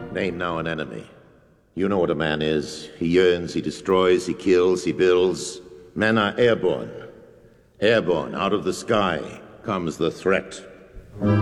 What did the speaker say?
Ain't now an enemy. You know what a man is. He yearns, he destroys, he kills, he builds. Men are airborne. Airborne, out of the sky comes the threat.